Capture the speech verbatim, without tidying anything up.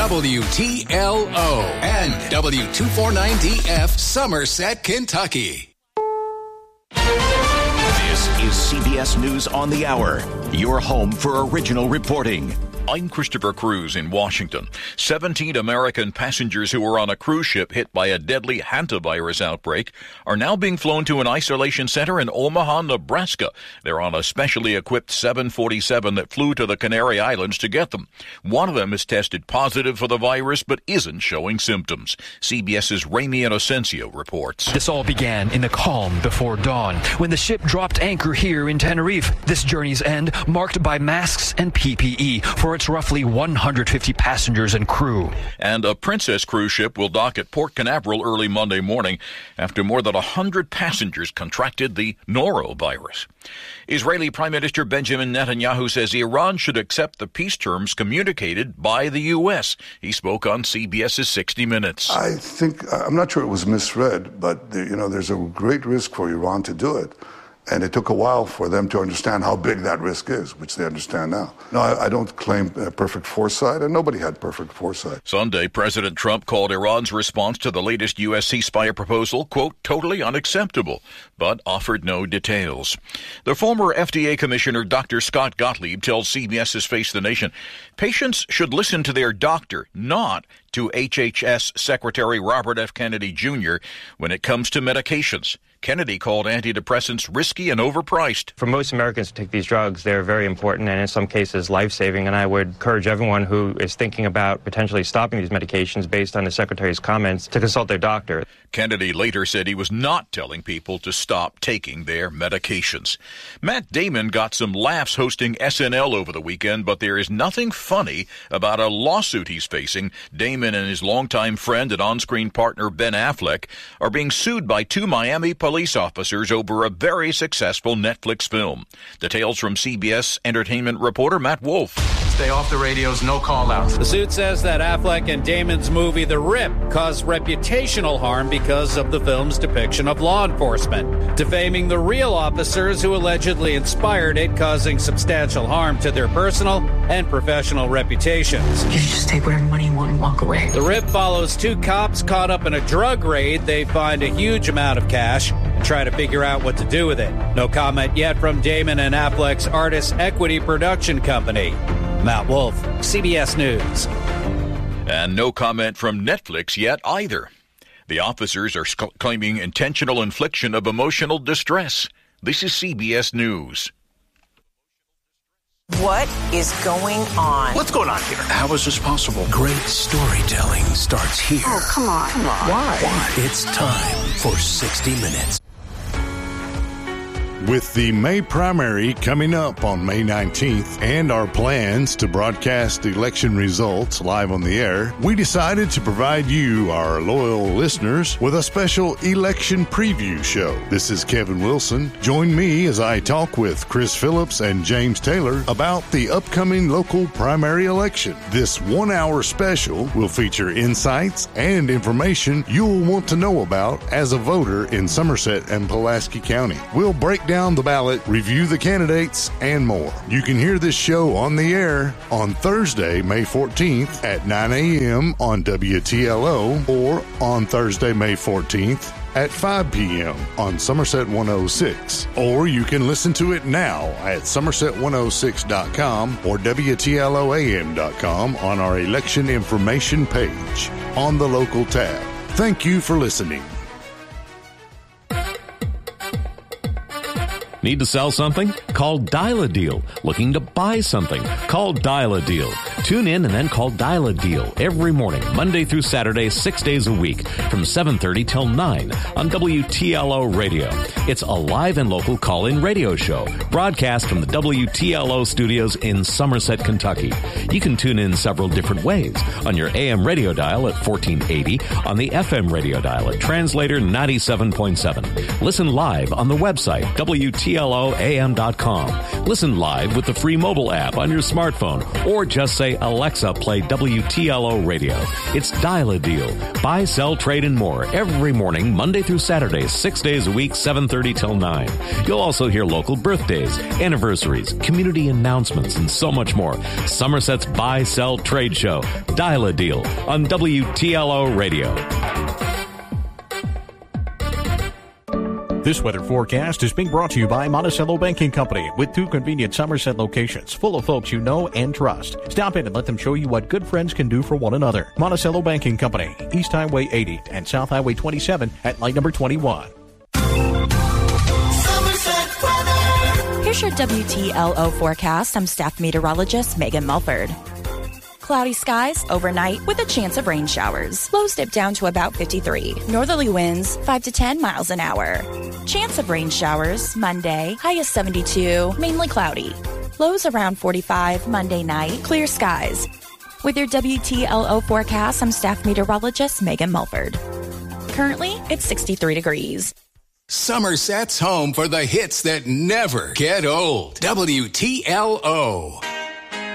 W T L O and W two forty-nine D F Somerset, Kentucky. This is C B S News on the Hour, your home for original reporting. I'm Christopher Cruz in Washington. seventeen American passengers who were on a cruise ship hit by a deadly hantavirus outbreak are now being flown to an isolation center in Omaha, Nebraska. They're on a specially equipped seven forty-seven that flew to the Canary Islands to get them. One of them is tested positive for the virus but isn't showing symptoms. CBS's Ramy Inocencio reports. This all began in the calm before dawn when the ship dropped anchor here in Tenerife. This journey's end marked by masks and P P E for its roughly one hundred fifty passengers and crew. And a Princess cruise ship will dock at Port Canaveral early Monday morning after more than one hundred passengers contracted the norovirus. Israeli Prime Minister Benjamin Netanyahu says Iran should accept the peace terms communicated by the U S. He spoke on CBS's sixty minutes. I think, I'm not sure it was misread, but you know, there's a great risk for Iran to do it. And it took a while for them to understand how big that risk is, which they understand now. No, I, I don't claim uh, perfect foresight, and nobody had perfect foresight. Sunday, President Trump called Iran's response to the latest U S ceasefire proposal, quote, totally unacceptable, but offered no details. The former F D A Commissioner Doctor Scott Gottlieb tells CBS's Face the Nation, patients should listen to their doctor, not to H H S Secretary Robert F. Kennedy Junior when it comes to medications. Kennedy called antidepressants risky and overpriced. For most Americans to take these drugs, they're very important and in some cases life-saving, and I would encourage everyone who is thinking about potentially stopping these medications based on the Secretary's comments to consult their doctor. Kennedy later said he was not telling people to stop taking their medications. Matt Damon got some laughs hosting S N L over the weekend, but there is nothing funny about a lawsuit he's facing. Damon and his longtime friend and on-screen partner Ben Affleck are being sued by two Miami police officers over a very successful Netflix film. Details from C B S entertainment reporter Matt Wolf. Stay off the radios, no call-outs. The suit says that Affleck and Damon's movie The Rip caused reputational harm because of the film's depiction of law enforcement, defaming the real officers who allegedly inspired it, causing substantial harm to their personal and professional reputations. You just take whatever money you want and walk away. The Rip follows two cops caught up in a drug raid. They find a huge amount of cash and try to figure out what to do with it. No comment yet from Damon and Affleck's Artist Equity Production Company. Matt Wolf, C B S News. And no comment from Netflix yet either. The officers are sc- claiming intentional infliction of emotional distress. This is C B S News. What is going on? What's going on here? How is this possible? Great storytelling starts here. Oh, come on. Come on. Why? Why? It's time for sixty minutes. With the May primary coming up on May nineteenth and our plans to broadcast election results live on the air, we decided to provide you, our loyal listeners, with a special election preview show. This is Kevin Wilson. Join me as I talk with Chris Phillips and James Taylor about the upcoming local primary election. This one-hour special will feature insights and information you'll want to know about as a voter in Somerset and Pulaski County. We'll break down down the ballot, review the candidates, and more. You can hear this show on the air on Thursday, May fourteenth at nine a.m. on W T L O or on Thursday, May fourteenth at five p.m. on Somerset one oh six. Or you can listen to it now at somerset one oh six dot com or W T L O A M dot com on our election information page on the local tab. Thank you for listening. Need to sell something? Call Dial a Deal. Looking to buy something? Call Dial a Deal. Tune in and then call Dial a Deal every morning, Monday through Saturday, six days a week, from seven thirty till nine on W T L O Radio. It's a live and local call-in radio show, broadcast from the W T L O studios in Somerset, Kentucky. You can tune in several different ways: on your A M radio dial at fourteen eighty, on the F M radio dial at Translator ninety-seven point seven. Listen live on the website W T T L O A M dot com. Listen live with the free mobile app on your smartphone, or just say, Alexa, play W T L O Radio. It's Dial a Deal. Buy, sell, trade, and more every morning, Monday through Saturday, six days a week, seven thirty till nine. You'll also hear local birthdays, anniversaries, community announcements, and so much more. Somerset's Buy, Sell, Trade Show. Dial a Deal on W T L O Radio. This weather forecast is being brought to you by Monticello Banking Company, with two convenient Somerset locations full of folks you know and trust. Stop in and let them show you what good friends can do for one another. Monticello Banking Company, East Highway eighty and South Highway twenty-seven at light number twenty-one. Here's your W T L O forecast. I'm staff meteorologist Megan Mulford. Cloudy skies overnight with a chance of rain showers. Lows dip down to about fifty-three. Northerly winds five to ten miles an hour. Chance of rain showers Monday, high is seventy-two, mainly cloudy. Lows around forty-five Monday night, clear skies. With your W T L O forecast, I'm staff meteorologist Megan Mulford. Currently, it's sixty-three degrees. Somerset's home for the hits that never get old. W T L O.